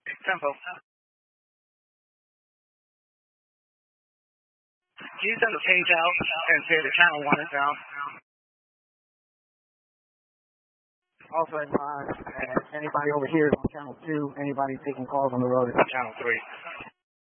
Tempo. Can you send the page out and say the channel 1 is down? Also advise anybody over here is on channel 2. Anybody taking calls on the road is on channel 3.